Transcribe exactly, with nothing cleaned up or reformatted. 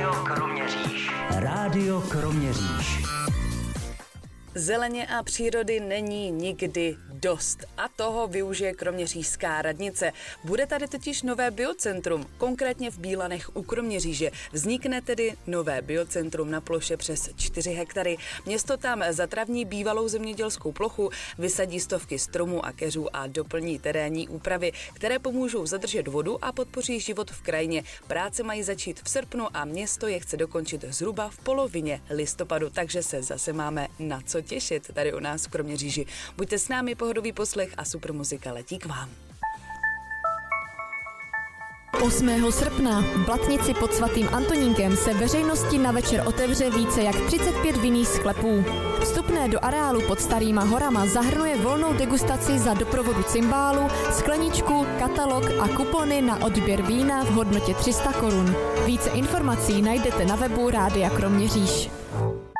Rádio Kroměříž. Rádio Kroměříž. Zeleně a přírody není nikdy dost a toho využije kroměřížská radnice. Bude tady totiž nové biocentrum, konkrétně v Bílanech u Kroměříže. Vznikne tedy nové biocentrum na ploše přes čtyři hektary. Město tam zatravní bývalou zemědělskou plochu, vysadí stovky stromů a keřů a doplní terénní úpravy, které pomůžou zadržet vodu a podpoří život v krajině. Práce mají začít v srpnu a město je chce dokončit zhruba v polovině listopadu, takže se zase máme na co těšit tady u nás v Kroměříži. Buďte s námi, pohodový poslech a super muzika letí k vám. osmého srpna v Blatnici pod svatým Antonínkem se veřejnosti na večer otevře více jak třicet pět vinných sklepů. Vstupné do areálu pod Starýma horama zahrnuje volnou degustaci za doprovodu cymbálu, skleničku, katalog a kupony na odběr vína v hodnotě tři sta korun. Více informací najdete na webu Rádia Kroměříž.